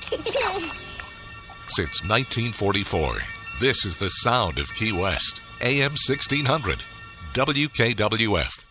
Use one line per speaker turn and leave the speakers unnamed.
Since 1944, this is the sound of Key West. AM 1600, WKWF.